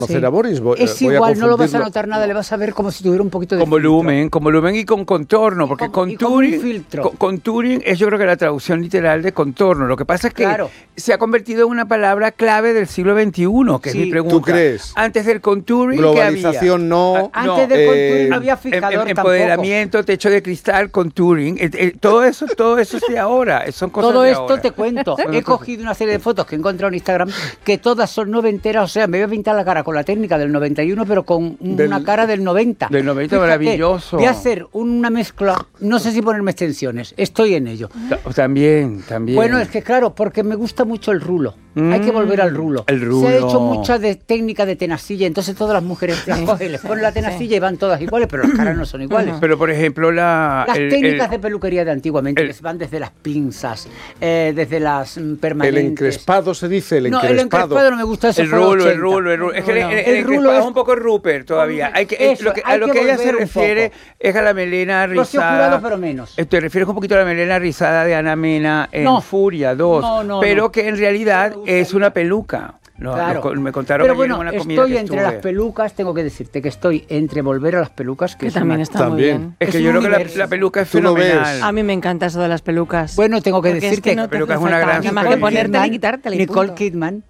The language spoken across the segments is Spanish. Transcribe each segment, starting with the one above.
conocer a Boris. Es voy igual, a no lo vas a confundirlo. notar nada, le vas a ver como si tuviera un poquito de con volumen y con contorno, porque y como un contouring, filtro. Contouring es yo creo que la traducción literal de contorno. Lo que pasa es que Claro. se ha convertido en una palabra clave del siglo XXI, que es Sí. mi pregunta. ¿Tú crees? Antes del contouring, Globalización no. Antes del contouring no había fijador tampoco. empoderamiento, techo de cristal, contouring, todo eso es de ahora, son cosas Todo de esto ahora. te cuento. He cogido una serie de fotos que he encontrado en Instagram que todas son noventeras. O sea, me voy a pintar la cara con la técnica del 91, pero con una cara del 90. Del 90, Fíjate, maravilloso. Voy a hacer una mezcla. No sé si ponerme extensiones. Estoy en ello. También. Bueno, es que claro, porque me gusta mucho el rulo. Hay que volver al rulo. El rulo. Se ha hecho mucha técnica de tenacilla, entonces todas las mujeres las cogen, les ponen la tenacilla y van todas iguales, pero las caras no son iguales. Pero por ejemplo, Las técnicas de peluquería de antiguamente, que van desde las pinzas, desde las permanentes. El encrespado se dice, el No, encrespado. el encrespado no me gusta, eso El fue los rulo. 80. Es que el El encrespado rulo es un poco Rupert todavía. Hay que, Eso, a lo que ella se volver un refiere poco. es a la melena Rocío rizada. Jurado, pero menos. Te refieres un poquito a la melena rizada de Ana Mena en No. Furia 2, pero no. que en realidad es una peluca. Claro. Me contaron pero ayer bueno, en una comida estoy que entre estuve. las pelucas, tengo que decirte que estoy entre volver a las pelucas, que Que es también una- está muy También. bien. Es que es yo un creo que universo. la peluca es Tú lo ves. fenomenal. A mí me encanta eso de las pelucas. Bueno, tengo que Porque decir es que no que te peluca hace es una falta gran nada más que superhéroe. ponértela y quitártela y Nicole punto. Kidman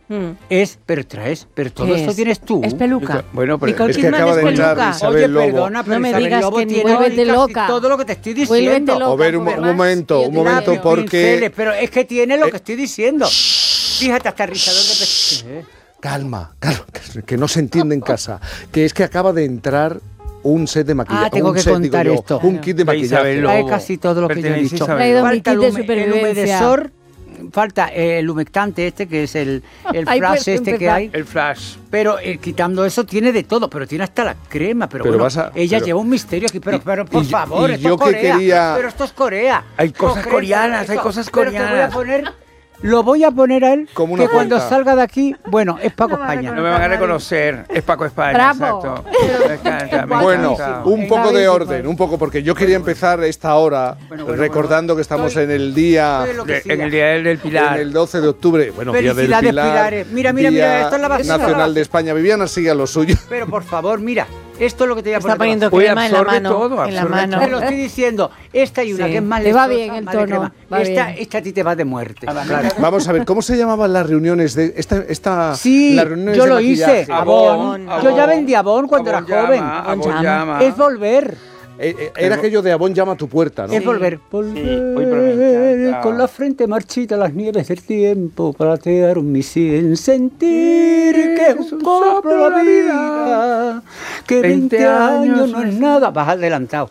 pero todo ¿Qué esto es? tienes tú. Es peluca. Bueno, pero Nicole es que Kidman acaba de es entrar peluca. Isabel Oye, Lobo. perdona, pero No me Isabel digas Lobo que tiene vuélvete casi loca. todo lo que te estoy Vuélvete diciendo. loca. A ver, un porque momento, más, un yo te momento, digo, porque... Pinceles, pero es que tiene lo que estoy diciendo. Fíjate, hasta rizador de Calma, que no se entiende en casa. Que es que acaba de entrar un set de maquillaje. tengo un que set, contar digo yo, esto. un kit de De Isabel maquillaje. Lobo. Trae casi todo lo que yo he Pertenece a dicho. Isabel Traído Lobo. mi Falta kit de el supervivencia. humedesor, falta el humectante este, que es el Ay, flash pues, este que empezar. hay. El flash. Pero quitando eso tiene de todo, pero tiene hasta la crema. Pero Pero bueno, vas a- ella pero- lleva un misterio aquí, pero por y- favor, y esto yo es que Corea. quería- Pero esto es Corea. Hay cosas Coge- coreanas, esto- hay cosas pero te voy a coreanas. poner, lo voy a poner a él, Como una que cuando puerta. salga de aquí, bueno, es Paco España. No me van a reconocer. Es Paco España, Bravo. exacto. Me encanta, me Bueno, encanta. un poco de Venga, orden, un poco, porque yo quería empezar esta hora Bueno, recordando que estamos Estoy- en el día, estoy lo que En el siga. día del Pilar. en el 12 de octubre, bueno, Día del Felicidades, Pilar, Pilares. Mira, Día esto es la basura. Nacional de España. Viviana, siga lo suyo. Pero por favor, mira, esto es lo que te voy a Está poner. poniendo Uy, crema en la absorbe mano. todo, en la absorbe mano. Te lo estoy diciendo. Esta hay una Sí. que es más Te va lechosa, bien el más de tono, crema. va Esta bien. a ti te va de muerte. Claro. Vamos a ver, ¿cómo se llamaban las reuniones de esta Sí, las reuniones yo de lo maquillaje? hice. Avon. Yo ya vendí Avon cuando era joven. Avon llama. Es volver. Era aquello de Avon llama a tu puerta, ¿no? Es volver. Uy, pero me encanta. Con la frente marchita las nieves del tiempo platearon mi sien sentir que es un soplo la vida, que 20 años no es nada. Vas adelantado.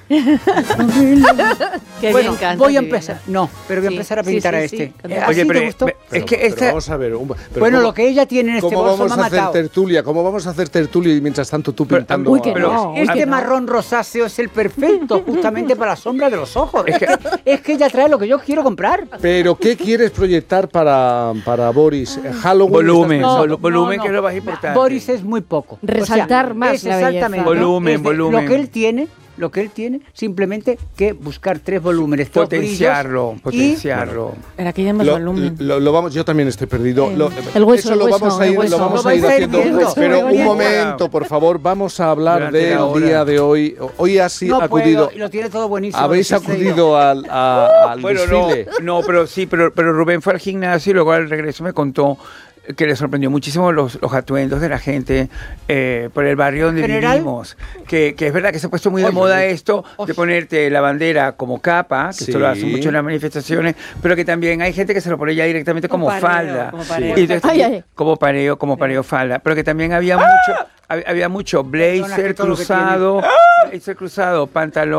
Qué Bueno, bien canta, voy a Viviana. empezar. No, pero voy a Sí, empezar a sí, pintar sí, a sí, este. canta. ¿Así Oye, te gustó? es que Pero esta... vamos a ver. Pero Bueno, ¿cómo- lo que ella tiene en este ¿Cómo bolso vamos me ha a hacer matado. tertulia? ¿Cómo vamos a hacer tertulia y mientras tanto tú Pero, pintando? uy, que pero- no. Este Uy, marrón rosáceo es el perfecto, justamente para la sombra de los ojos. Es que ella trae lo que yo quiero comprar. ¿Pero qué quieres proyectar para Boris? ¿Halloween? Volumen. ¿Estás pensando? Volumen, que es lo más importante. Boris es muy poco. Resaltar más es la belleza. exactamente. Volumen, es de volumen. Lo que él tiene, simplemente que buscar 3 volúmenes, 2 Potenciarlo, brillos potenciarlo. Pero aquí hay más volumen. Lo vamos, yo también estoy perdido. El hueso, eso el lo hueso, vamos a el ir, hueso. lo vamos Lo a ir vais a ir haciendo. viendo. Pero un Bien. momento, por favor, vamos a hablar Durante del la hora. día de hoy. Hoy has no acudido. puedo, y lo tiene todo buenísimo. Habéis lo que sé yo. acudido al Bueno, desfile. no, pero sí, pero Rubén fue al gimnasio y luego al regreso me contó que le sorprendió muchísimo los atuendos de la gente por el barrio donde ¿General? vivimos. Que es verdad que se ha puesto muy de Oye, moda oye, esto de ponerte la bandera como capa, que esto lo hacen Sí. mucho en las manifestaciones, pero que también hay gente que se lo pone ya directamente como Como pareo, falda. como pareo. Y entonces, Ay, ay. como pareo falda. Pero que también había mucho Perdona, blazer que todo lo que cruzado,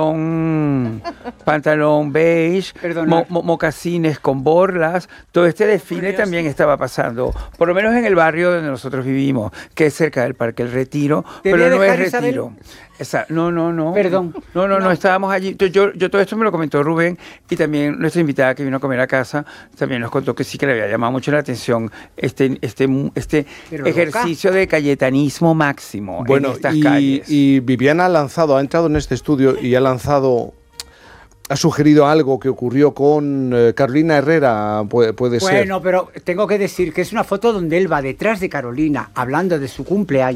pantalón beige, Perdona. mocasines con borlas. Todo este desfile también estaba pasando, por lo menos en el barrio donde nosotros vivimos, que es cerca del Parque El Retiro, ¿Te pero voy a no es dejar, Isabel? Retiro. No. Perdón. No, estábamos allí. Yo todo esto me lo comentó Rubén y también nuestra invitada que vino a comer a casa también nos contó que sí que le había llamado mucho la atención este Pero loca. ejercicio de cayetanismo máximo Bueno, en estas calles. y Viviana ha entrado en este estudio y ha sugerido algo que ocurrió con Carolina Herrera, puede ser. Bueno, pero tengo que decir que es una foto donde él va detrás de Carolina hablando de su cumpleaños.